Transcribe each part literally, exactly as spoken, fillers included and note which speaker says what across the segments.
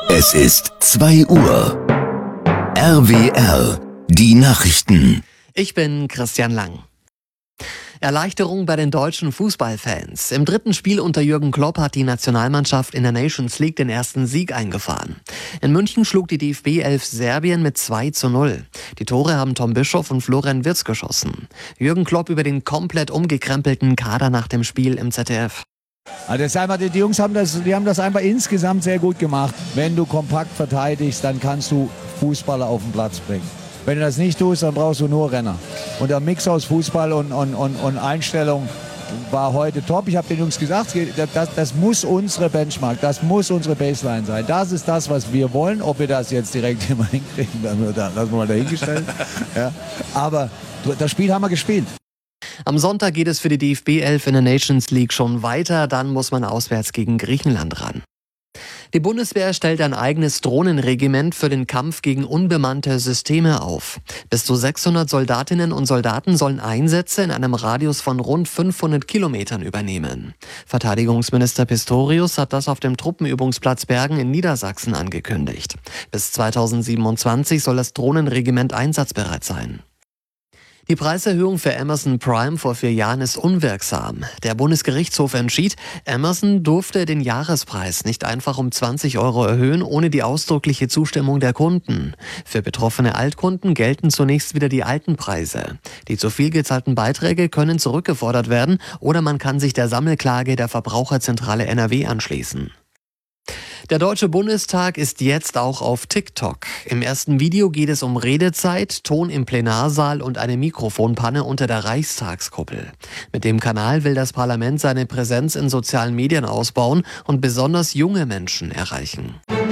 Speaker 1: Es ist zwei Uhr. R W R, die Nachrichten.
Speaker 2: Ich bin Christian Lang. Erleichterung bei den deutschen Fußballfans. Im dritten Spiel unter Jürgen Klopp hat die Nationalmannschaft in der Nations League den ersten Sieg eingefahren. In München schlug die D F B elf Serbien mit zwei zu null. Die Tore haben Tom Bischoff und Florian Wirtz geschossen. Jürgen Klopp über den komplett umgekrempelten Kader nach dem Spiel im Z D F.
Speaker 3: Also das ist einfach, die Jungs haben das, die haben das einfach insgesamt sehr gut gemacht. Wenn du kompakt verteidigst, dann kannst du Fußballer auf den Platz bringen. Wenn du das nicht tust, dann brauchst du nur Renner. Und der Mix aus Fußball und, und, und, und Einstellung war heute top. Ich habe den Jungs gesagt, das, das muss unsere Benchmark, das muss unsere Baseline sein. Das ist das, was wir wollen. Ob wir das jetzt direkt immer hinkriegen, dann lassen wir mal dahingestellt. Ja. Aber das Spiel haben wir gespielt.
Speaker 2: Am Sonntag geht es für die D F B elf in der Nations League schon weiter. Dann muss man auswärts gegen Griechenland ran. Die Bundeswehr stellt ein eigenes Drohnenregiment für den Kampf gegen unbemannte Systeme auf. Bis zu sechshundert Soldatinnen und Soldaten sollen Einsätze in einem Radius von rund fünfhundert Kilometern übernehmen. Verteidigungsminister Pistorius hat das auf dem Truppenübungsplatz Bergen in Niedersachsen angekündigt. Bis zweitausendsiebenundzwanzig soll das Drohnenregiment einsatzbereit sein. Die Preiserhöhung für Amazon Prime vor vier Jahren ist unwirksam. Der Bundesgerichtshof entschied, Amazon durfte den Jahrespreis nicht einfach um zwanzig Euro erhöhen, ohne die ausdrückliche Zustimmung der Kunden. Für betroffene Altkunden gelten zunächst wieder die alten Preise. Die zu viel gezahlten Beiträge können zurückgefordert werden oder man kann sich der Sammelklage der Verbraucherzentrale N R W anschließen. Der Deutsche Bundestag ist jetzt auch auf TikTok. Im ersten Video geht es um Redezeit, Ton im Plenarsaal und eine Mikrofonpanne unter der Reichstagskuppel. Mit dem Kanal will das Parlament seine Präsenz in sozialen Medien ausbauen und besonders junge Menschen erreichen.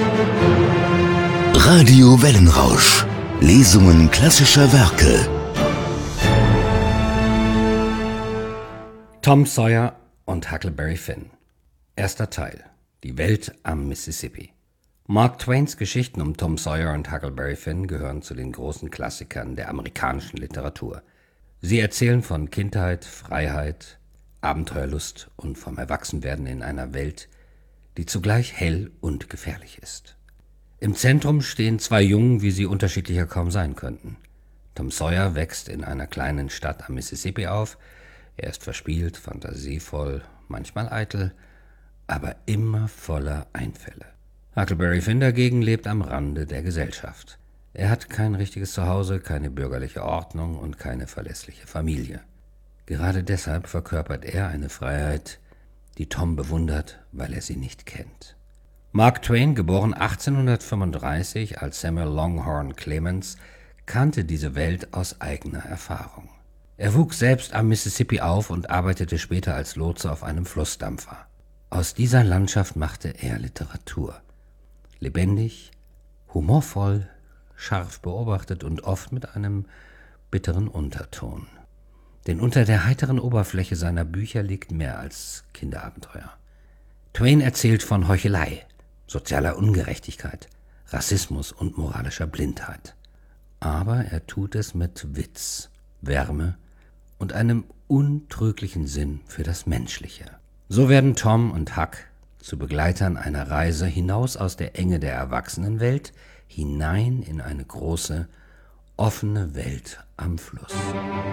Speaker 1: Radio Wellenrausch. Lesungen klassischer Werke.
Speaker 4: Tom Sawyer und Huckleberry Finn. Erster Teil. Die Welt am Mississippi. Mark Twains Geschichten um Tom Sawyer und Huckleberry Finn gehören zu den großen Klassikern der amerikanischen Literatur. Sie erzählen von Kindheit, Freiheit, Abenteuerlust und vom Erwachsenwerden in einer Welt, die zugleich hell und gefährlich ist. Im Zentrum stehen zwei Jungen, wie sie unterschiedlicher kaum sein könnten. Tom Sawyer wächst in einer kleinen Stadt am Mississippi auf. Er ist verspielt, fantasievoll, manchmal eitel, aber immer voller Einfälle. Huckleberry Finn dagegen lebt am Rande der Gesellschaft. Er hat kein richtiges Zuhause, keine bürgerliche Ordnung und keine verlässliche Familie. Gerade deshalb verkörpert er eine Freiheit, die Tom bewundert, weil er sie nicht kennt. Mark Twain, geboren achtzehnhundertfünfunddreißig als Samuel Longhorn Clemens, kannte diese Welt aus eigener Erfahrung. Er wuchs selbst am Mississippi auf und arbeitete später als Lotse auf einem Flussdampfer. Aus dieser Landschaft machte er Literatur. Lebendig, humorvoll, scharf beobachtet und oft mit einem bitteren Unterton. Denn unter der heiteren Oberfläche seiner Bücher liegt mehr als Kinderabenteuer. Twain erzählt von Heuchelei, sozialer Ungerechtigkeit, Rassismus und moralischer Blindheit. Aber er tut es mit Witz, Wärme und einem untrüglichen Sinn für das Menschliche. So werden Tom und Huck zu Begleitern einer Reise hinaus aus der Enge der Erwachsenenwelt, hinein in eine große, offene Welt am Fluss.